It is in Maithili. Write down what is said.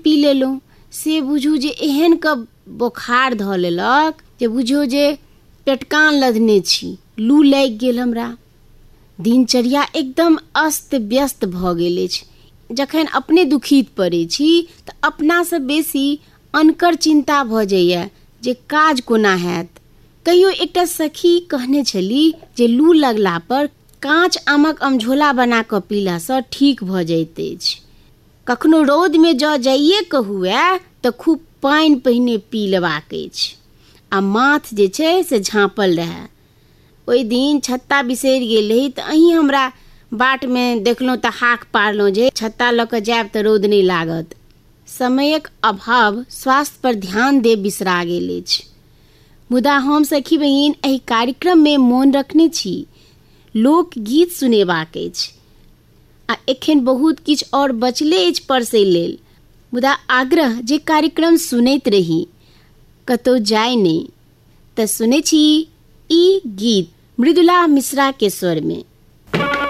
पी लेलहुँ से बुझू जे एहन कऽ बोखार धऽ लेलक जे बुझियौ जे पेटकान लदने छी, लू लागि गेल हमरा। दिनचर्या एकदम अस्त व्यस्त भऽ गेल अछि। जखन अपने दुखित पड़ै छी तऽ अपनासँ बेसी अनकर चिन्ता भऽ जाइए जे काज कोना हैत। कहियो एकटा सखी कहने छली जे लू लगला पर काँच आमक अमझोला बना कऽ पीलासँ ठीक भऽ जाइत अछि। कखनो रौदमे जँ जाइए कऽ हुए तऽ खूब पानि पहिने पी लेबाक अछि आ माथ जे छै से झाँपल रहए। ओहि दिन छत्ता बिसरि गेल रही तऽ अहीं हमरा बाटमे देखलहुँ तऽ हाक पारलहुँ जे छत्ता लऽ कऽ जायब तऽ रौद नहि लागत। समयक अभाव स्वास्थ्य पर ध्यान देब बिसरा गेल अछि। मुदा हम सखी बहिन एहि कार्यक्रममे मोन रखने छी, लोकगीत सुनेबाक अछि आ एखन बहुत किछु और बचले अछि परसै लेल। मुदा आग्रह जे कार्यक्रम सुनैत रही, कतहु जाय नहि। तऽ सुनै छी ई गीत मृदुला मिश्रा के स्वर में।